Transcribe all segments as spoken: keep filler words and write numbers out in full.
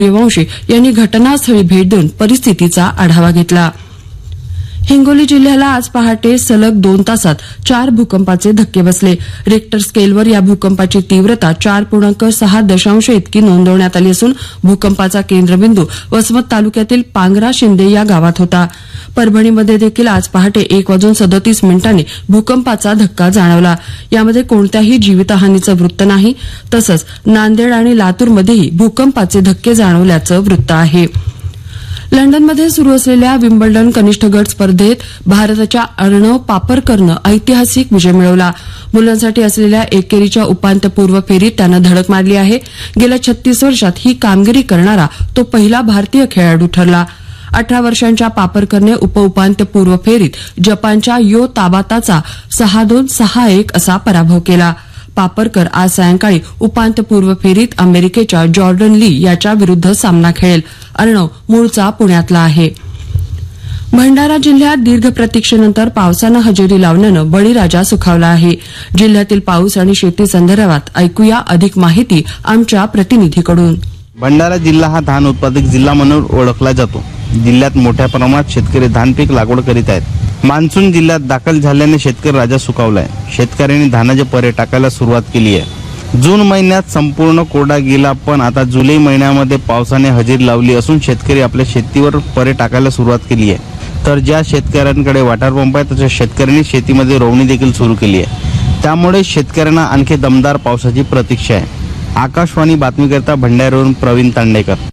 सूर्यवंशी यांनी घटनास्थळी भेट देऊन परिस्थितीचा आढावा घेतला। हिंगोली जिल्ह्याला आज पहाटे सलग दोन तासात चार भूकंपाचे धक्के बसले। रिक्टर स्केलवर या भूकंपाची तीव्रता चार पूर्णांक सहा दशांश इतकी नोंदवण्यात आली असून भूकंपाचा केंद्रबिंदू वसमत तालुक्यातील पांगरा शिंदे या गावात होता। परभणीमध्ये देखील आज पहाटे एक वाजून सदतीस मिनिटांनी भूकंपाचा धक्का जाणवला। यामध्ये कोणत्याही जीवितहानीचं वृत्त नाही। तसंच नांदेड आणि लातूरमध्येही भूकंपाचे धक्के जाणवल्याचं वृत्त आहे। लंडनमध्ये सुरू असलेल्या विम्बल्डन कनिष्ठ गट स्पर्धेत भारताच्या अर्णव पापरकरनं ऐतिहासिक विजय मिळवला। मुलांसाठी असलेल्या एकेरीच्या उपांत्यपूर्व फेरीत त्यानं धडक मारली आहे। गेल्या छत्तीस वर्षात ही कामगिरी करणारा तो पहिला भारतीय खेळाडू ठरला। अठरा वर्षांच्या पापरकरने उपउपांत्यपूर्व फेरीत जपानच्या यो ताबाताचा सहा दोन सहा एक असा पराभव केला। पापरकर आज सायंकाळी उपांत्यपूर्व फेरीत अमेरिकेच्या जॉर्डन ली याच्या विरुद्ध सामना खेळेल। अर्णव मूळचा पुण्यातला आहे। भंडारा जिल्ह्यात दीर्घ प्रतीक्षेनंतर पावसानं हजेरी लावल्यानं बळीराजा सुखावला आहे। जिल्ह्यातील पाऊस आणि शेती संदर्भात ऐकूया अधिक माहिती आमच्या प्रतिनिधीकडून। भंडारा जिल्हा हा धान उत्पादक जिल्हा म्हणून ओळखला जातो। जिल्ह्यात मोठ्या प्रमाणात शेतकरी धान पीक लागवड करीत आहेत। मान्सून जिल्ह्यात दाखल झाल्याने शेतकरी राजा सुखावलाय। शेतकऱ्यांनी धानाचे परे टाकायला सुरुवात केली आहे। जून महिन्यात संपूर्ण कोरडा गेला, पण आता जुलै महिन्यामध्ये पावसाने हजेरी लावली असून शेतकरी आपल्या शेतीवर परे टाकायला सुरुवात केली आहे। तर ज्या शेतकऱ्यांकडे वॉटर पंप आहे तशा शेतकऱ्यांनी शेतीमध्ये रोवणी देखील सुरू केली आहे। त्यामुळे शेतकऱ्यांना आणखी दमदार पावसाची प्रतीक्षा आहे। आकाशवाणी बातमीकरता भंडाऱ्यावरून प्रवीण तांडेकर।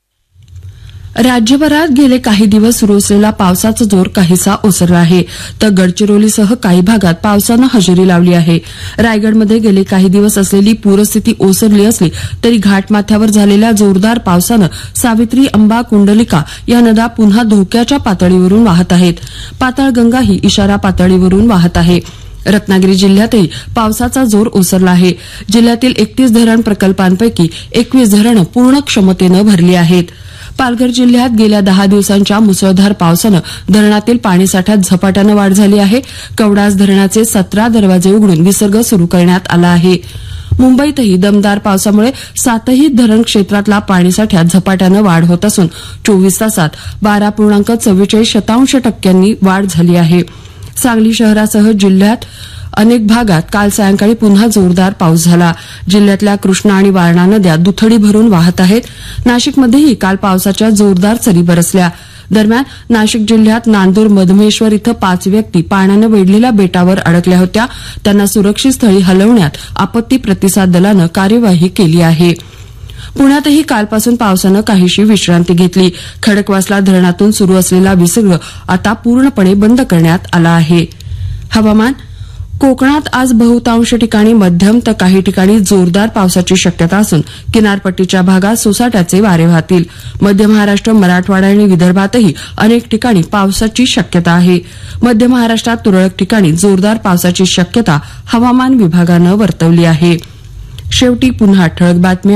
राज्यभरात गेले काही दिवस सुरू असलेला पावसाचा जोर काहीसा ओसरला आहे, तर गडचिरोलीसह काही भागात पावसानं हजेरी लावली आहे। रायगडमध्ये गेले काही दिवस असलेली पूरस्थिती ओसरली असली तरी घाटमाथ्यावर झालेल्या जोरदार पावसानं सावित्री, अंबा, कुंडलिका या नद्या पुन्हा धोक्याच्या पातळीवरून वाहत आहेत। पाताळगंगा ही इशारा पातळीवरून वाहत आहे। रत्नागिरी जिल्ह्यातही पावसाचा जोर ओसरला आहे। जिल्ह्यातील एकतीस धरण प्रकल्पांपैकी एकवीस धरणं पूर्ण क्षमतेनं भरली आहेत। पालघर जिल्ह्यात गेल्या दहा दिवसांच्या मुसळधार पावसानं धरणातील पाणीसाठ्यात झपाट्यानं वाढ झाली आहे। कवडास धरणाचे सतरा दरवाजे उघडून विसर्ग सुरू करण्यात आला आहे। मुंबईतही दमदार पावसामुळे सातही धरण क्षेत्रातला पाणीसाठ्यात झपाट्यानं वाढ होत असून चोवीस तासात बारा पूर्णांक चव्वेचाळीस शतांश टक्क्यांनी वाढ झाली आहे। सांगली शहरासह जिल्ह्यात अनेक भागात काल सायंकाळी पुन्हा जोरदार पाऊस झाला। जिल्ह्यातल्या कृष्णा आणि वारणा नद्या दुथडी भरून वाहत आहेत। नाशिकमध्येही काल पावसाच्या जोरदार सरी बरसल्या। दरम्यान नाशिक जिल्ह्यात नांदूर मधमेश्वर इथं पाच व्यक्ती पाण्यानं वेढलेल्या बेटावर अडकल्या होत्या। त्यांना सुरक्षित स्थळी हलवण्यात आपत्ती प्रतिसाद दलानं कार्यवाही केली आहे। पुण्यातही कालपासून पावसानं काहीशी विश्रांती घेतली। खडकवासला धरणातून सुरू असलेला विसर्ग आता पूर्णपणे बंद करण्यात आला आहे। हवामान कोकणात आज बहुतांश ठिकाणी मध्यम तर काही ठिकाणी जोरदार पावसाची शक्यता असून किनारपट्टीच्या भागात सोसाट्याचे वारे वाहतील। मध्य महाराष्ट्र, मराठवाडा आणि विदर्भातही अनेक ठिकाणी पावसाची शक्यता आहे। मध्य महाराष्ट्रात तुरळक ठिकाणी जोरदार पावसाची शक्यता हवामान विभागानं वर्तवली आहे। शेवटी पुन्हा ठळक बातम्या।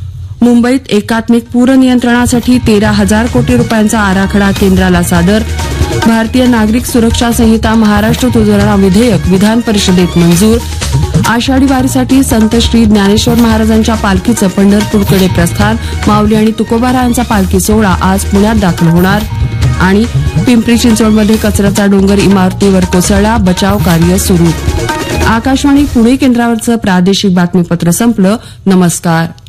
मुंबईत एकात्मिक पूर नियंत्रणासाठी तेरा हजार कोटी रुपयांचा आराखडा केंद्राला सादर। भारतीय नागरिक सुरक्षा संहिता महाराष्ट्र सुधारणा विधेयक विधान परिषदेत मंजूर। आषाढी वारीसाठी संत श्री ज्ञानेश्वर महाराजांच्या पालखीचं पंढरपूरकडे प्रस्थान। माऊली आणि तुकोबारायांचा पालखी सोहळा आज पुण्यात दाखल होणार। आणि पिंपरी चिंचवडमध्ये कचऱ्याचा डोंगर इमारतीवर कोसळला, बचाव कार्य सुरू। आकाशवाणी पुणे केंद्रावरचं प्रादेशिक बातमीपत्र संपलं। नमस्कार।